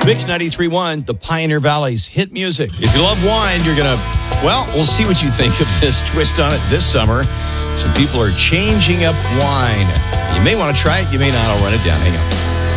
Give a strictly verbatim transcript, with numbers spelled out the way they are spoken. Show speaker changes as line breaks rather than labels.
Mix ninety-three point one, the Pioneer Valley's hit music.
If you love wine, you're going to, well, we'll see what you think of this twist on it this summer. Some people are changing up wine. You may want to try it. You may not. I'll run it down. Hang on.